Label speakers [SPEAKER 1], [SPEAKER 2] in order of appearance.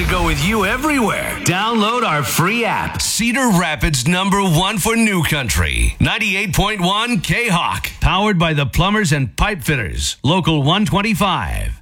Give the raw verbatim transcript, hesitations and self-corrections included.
[SPEAKER 1] to go with you everywhere. Download our free app. Cedar Rapids number one for New Country. ninety-eight point one K-Hawk. Powered by the Plumbers and Pipe Fitters. Local one twenty-five.